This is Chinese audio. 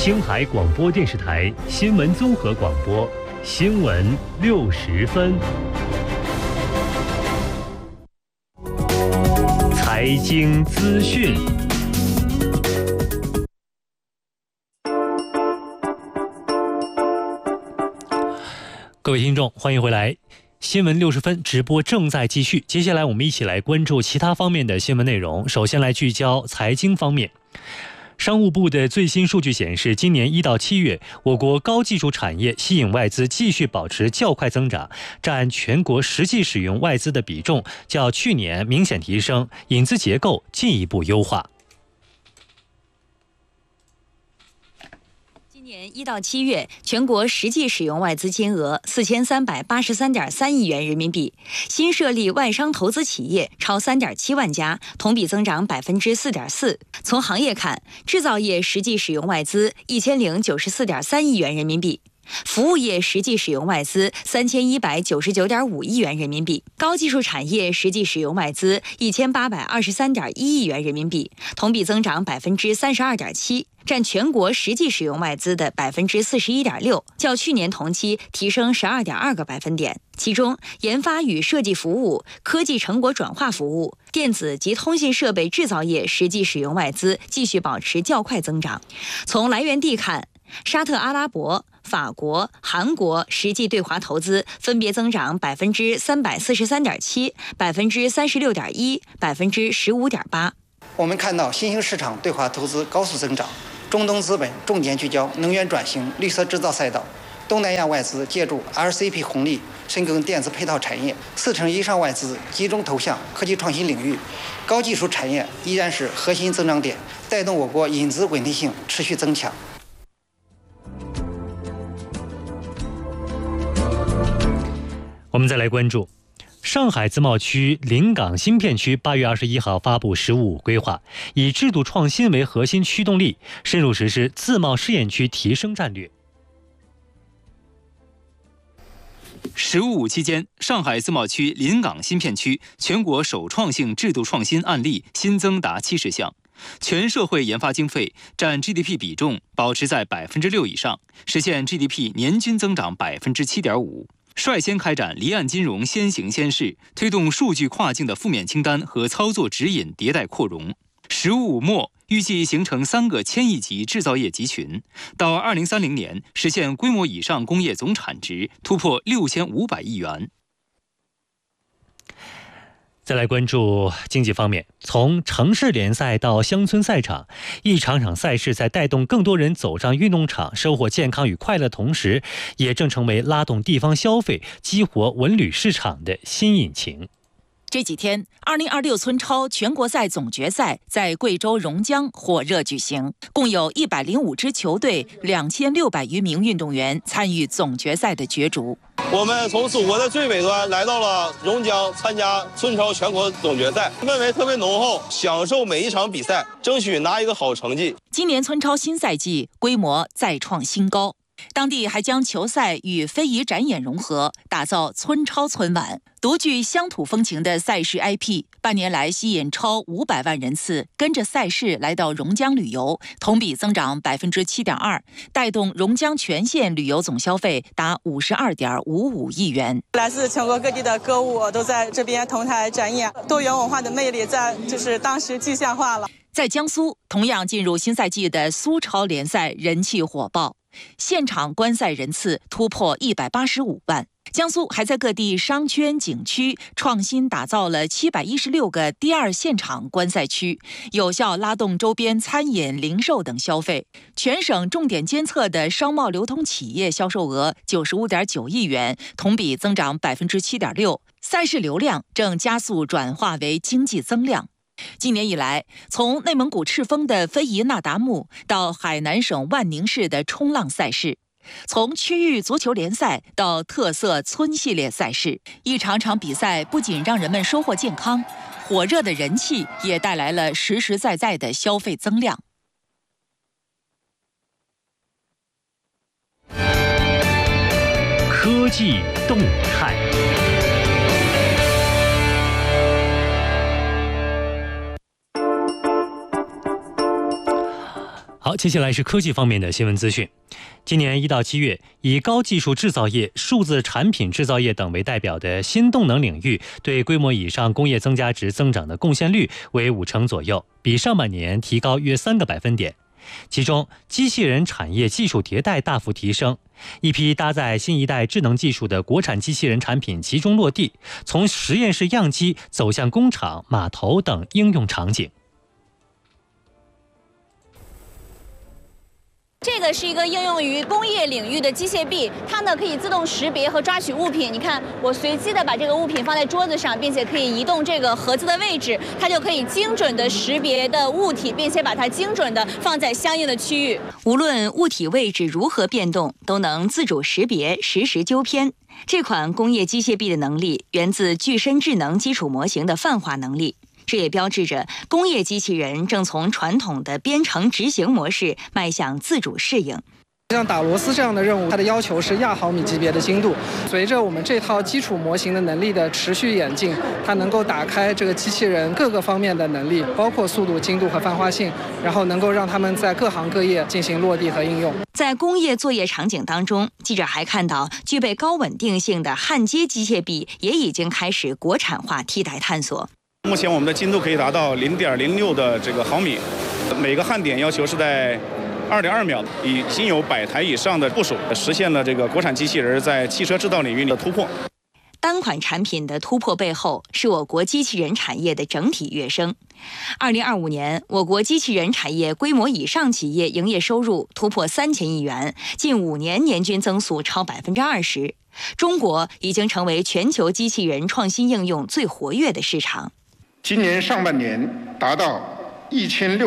青海广播电视台新闻综合广播，新闻60分。财经资讯。各位听众，欢迎回来。新闻60分直播正在继续，接下来我们一起来关注其他方面的新闻内容。首先来聚焦财经方面。商务部的最新数据显示，今年1到7月，我国高技术产业吸引外资继续保持较快增长，占全国实际使用外资的比重较去年明显提升，引资结构进一步优化。 今年1到7月，全国实际使用外资金额4383.3亿元人民币，新设立外商投资企业超3.7万家，同比增长4.4%。从行业看，制造业实际使用外资1094.3亿元人民币。服务业实际使用外资3199.5亿元人民币，高技术产业实际使用外资1823.1亿元人民币，同比增长32.7%，占全国实际使用外资的41.6%，较去年同期提升12.2个百分点。其中，研发与设计服务、科技成果转化服务、电子及通信设备制造业实际使用外资继续保持较快增长。从来源地看，沙特阿拉伯、法国、韩国实际对华投资分别增长343.7%、36.1%、15.8%。 我们看到新兴市场对华投资高速增长，中东资本重点聚焦能源转型、绿色制造赛道，东南亚外资借助 RCEP 红利深耕电子配套产业，40%以上外资集中投向科技创新领域，高技术产业依然是核心增长点，带动我国引资稳定性持续增强。 我们再来关注上海自贸区临港新片区8月21号发布“15+5”规划，以制度创新为核心驱动力，深入实施自贸试验区提升战略。 “15+5”期间，上海自贸区临港新片区全国首创性制度创新案例新增达70项，全社会研发经费占 GDP 比重保持在6%以上，实现 GDP 年均增长7.5%。率先开展离岸金融先行先试，推动数据跨境的负面清单和操作指引迭代扩容。“15+5”末预计形成3个1000亿级制造业集群，到2030年实现规模以上工业总产值突破6500亿元。 再来关注经济方面，从城市联赛到乡村赛场，一场场赛事在带动更多人走上运动场，收获健康与快乐同时，也正成为拉动地方消费、激活文旅市场的新引擎。 这几天，2026村超全国赛总决赛在贵州榕江火热举行，共有105支球队、2600余名运动员参与总决赛的角逐。 我们从祖国的最北端来到了榕江参加村超全国总决赛，氛围特别浓厚，享受每一场比赛，争取拿一个好成绩。 今年村超新赛季规模再创新高，当地还将球赛与非遗展演融合，打造村超村晚，独具乡土风情的赛事 IP， 半年来吸引超500万人次跟着赛事来到榕江旅游，同比增长7.2%，带动榕江全县旅游总消费达52.55亿元。 来自全国各地的歌舞都在这边同台展演，多元文化的魅力在当时具象化了。 在江苏，同样进入新赛季的苏超联赛人气火爆，现场观赛人次突破185万。江苏还在各地商圈、景区创新打造了716个第二现场观赛区，有效拉动周边餐饮、零售等消费。全省重点监测的商贸流通企业销售额95.9亿元，同比增长7.6%。赛事流量正加速转化为经济增量。今年以来，从内蒙古赤峰的非遗那达慕到海南省万宁市的冲浪赛事，从区域足球联赛到特色村系列赛事，一场场比赛不仅让人们收获健康，火热的人气也带来了实实在在的消费增量。 科技动态。 好，接下来是科技方面的新闻资讯。今年1到7月，以高技术制造业、数字产品制造业等为代表的新动能领域对规模以上工业增加值增长的贡献率为50%左右，比上半年提高约3个百分点。其中，机器人产业技术迭代大幅提升，一批搭载新一代智能技术的国产机器人产品集中落地，从实验室样机走向工厂、码头等应用场景。 这个是一个应用于工业领域的机械臂，它呢可以自动识别和抓取物品。你看，我随机的把这个物品放在桌子上，并且可以移动这个盒子的位置，它就可以精准的识别的物体，并且把它精准的放在相应的区域。 无论物体位置如何变动，都能自主识别，实时纠偏。这款工业机械臂的能力源自具身智能基础模型的泛化能力。这也标志着工业机器人正从传统的编程执行模式迈向自主适应。 像打螺丝这样的任务，它的要求是亚毫米级别的精度。随着我们这套基础模型的能力的持续演进，它能够打开这个机器人各个方面的能力，包括速度、精度和泛化性，然后能够让他们在各行各业进行落地和应用。 在工业作业场景当中，记者还看到具备高稳定性的焊接机械臂也已经开始国产化替代探索。 目前我们的精度可以达到0.06的这个毫米，每个焊点要求是在2.2秒，已经有100台以上的部署，实现了这个国产机器人在汽车制造领域的突破。 单款产品的突破背后，是我国机器人产业的整体跃升。2025年，我国机器人产业规模以上企业营业收入突破3000亿元，近5年年均增速超20%。中国已经成为全球机器人创新应用最活跃的市场。 今年上半年达到1600